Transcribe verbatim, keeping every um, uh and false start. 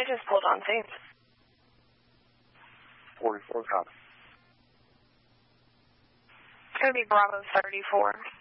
just pulled on scene. forty-four, copy. It's going to be Bravo thirty-four.